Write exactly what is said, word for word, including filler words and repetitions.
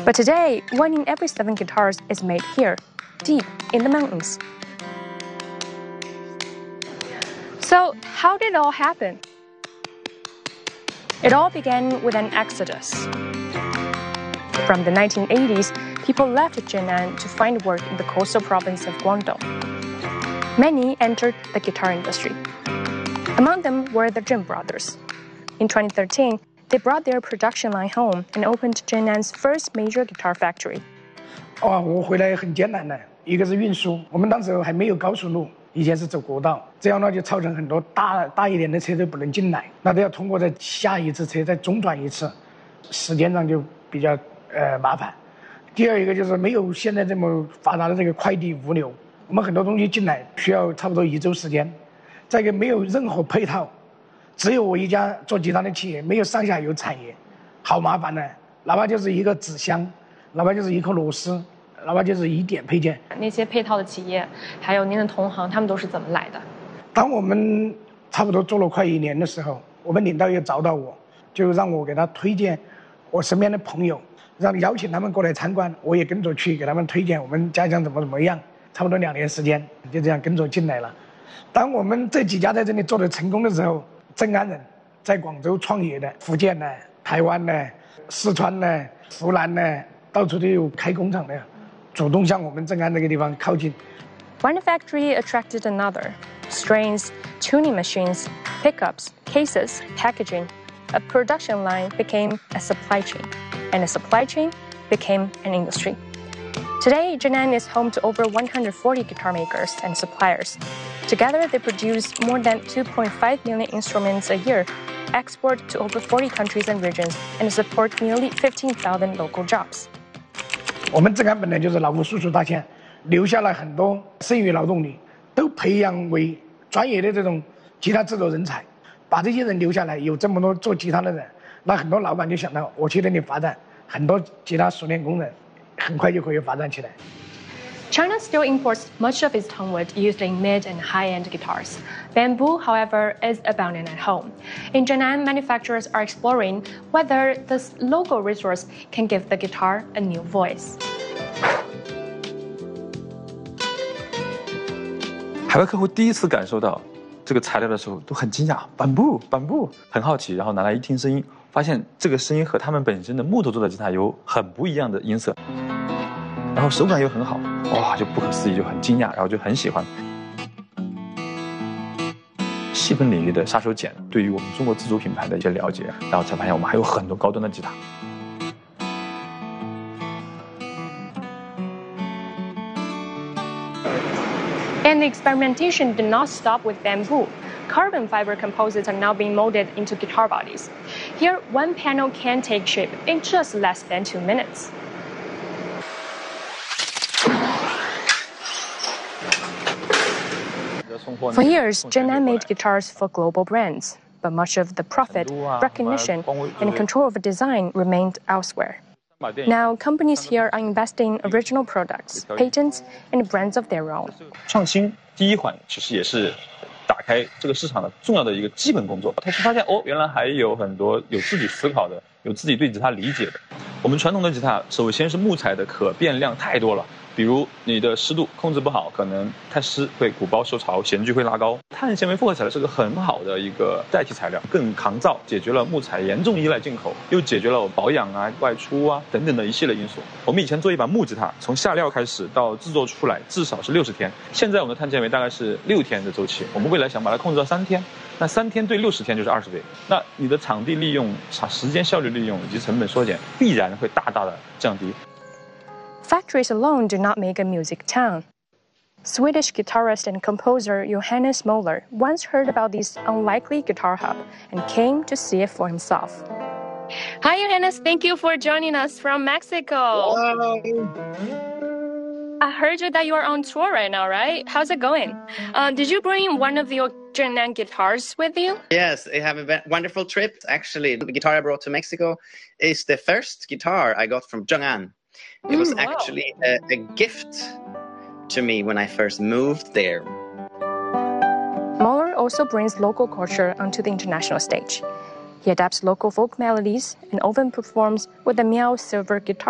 But today, one in every seven guitars is made here, deep in the mountains. So, how did it all happen? It all began with an exodus. From the nineteen eighties, people left Jinan to find work in the coastal province of Guangdong. Many entered the guitar industry. Among them were the Zheng brothers. In twenty thirteen, they brought their production line home and opened Jinnan's first major guitar factory. 哦，我回来很艰难的，一个是运输，我们当时还没有高速路，以前是走国道，这样呢就造成很多大大一点的车都不能进来，那都要通过再下一次车再中转一次，时间上就比较呃麻烦。第二一个就是没有现在这么发达的这个快递物流，我们很多东西进来需要差不多一周时间，再一个没有任何配套。 只有我一家做吉他的企业，没有上下游产业，好麻烦的。哪怕就是一个纸箱，哪怕就是一颗螺丝，哪怕就是一点配件。 那些配套的企业，还有您的同行，他们都是怎么来的？ 当我们差不多做了快一年的时候，我们领导也找到我，就让我给他推荐我身边的朋友，让邀请他们过来参观，我也跟着去给他们推荐我们家乡怎么怎么样。差不多两年时间，就这样跟着进来了。当我们这几家在这里做的成功的时候， 正安人在广州创业的，福建的、台湾的、四川的、湖南的，到处都有开工厂的，主动向我们正安这个地方靠近。 One factory attracted another. Strains, tuning machines, pickups, cases, packaging. A production line became a supply chain, and a supply chain became an industry. Today, Jinan is home to over one hundred forty guitar makers and suppliers. Together, they produce more than two point five million instruments a year, export to over forty countries and regions, and support nearly fifteen thousand local jobs. 我们正安本来就是劳务输出大县，留下了很多剩余劳动力，都培养为专业的这种吉他制作人才，把这些人留下来，有这么多做吉他的人，那很多老板就想到我去那里发展，很多吉他熟练工人，很快就可以发展起来。 China still imports much of its tongue-wood used in mid and high-end guitars. Bamboo, however, is abundant at home. In Jinan, manufacturers are exploring whether this local resource can give the guitar a new voice. 海外客户第一次感受到这个材料的时候，都很惊讶，板布，板布，很好奇，然后拿来一听声音，发现这个声音和他们本身的木头做的吉他有很不一样的音色。 然后手感又很好，哇，就不可思议，就很惊讶，然后就很喜欢。细分领域的杀手锏，对于我们中国自主品牌的一些了解，然后才发现我们还有很多高端的吉他。 And the experimentation did not stop with bamboo. Carbon fiber composites are now being molded into guitar bodies. Here, one panel can take shape in just less than two minutes. For years, Jinan made guitars for global brands, but much of the profit, recognition, and control of design remained elsewhere. Now, companies here are investing in original products, patents, and brands of their own. 创新第一环其实也是打开这个市场的重要的一个基本工作。同时发现哦，原来还有很多有自己思考的、有自己对吉他理解的。我们传统的吉他，首先是木材的可变量太多了。 比如你的湿度控制不好，可能太湿会鼓包受潮，弦距会拉高。碳纤维复合材料是个很好的一个代替材料，更抗造，解决了木材严重依赖进口，又解决了保养啊、外出啊等等的一系列因素。我们以前做一把木吉他，从下料开始到制作出来至少是六十天，现在我们的碳纤维大概是六天的周期，我们未来想把它控制到三天，那三天对六十天就是二十倍。那你的场地利用、场时间效率利用以及成本缩减，必然会大大的降低。 Factories alone do not make a music town. Swedish guitarist and composer Johannes Moller once heard about this unlikely guitar hub and came to see it for himself. Hi, Johannes. Thank you for joining us from Mexico. Hello. I heard that you are on tour right now, right? How's it going? Uh, did you bring one of your Jinan guitars with you? Yes, I have a wonderful trip. Actually, the guitar I brought to Mexico is the first guitar I got from Zheng'an. It was mm, wow. actually a, a gift to me when I first moved there. Moller also brings local culture onto the international stage. He adapts local folk melodies and often performs with a Miao silver guitar.